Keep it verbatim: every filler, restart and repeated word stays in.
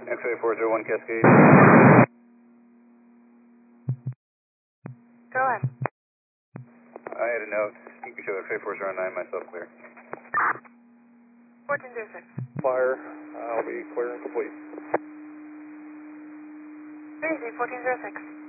X-ray four zero one Cascade. Go ahead. I had a note. You can show X-ray four zero nine, myself clear. fourteen zero six. Fire, I'll be clear and complete. Crazy, fourteen zero six.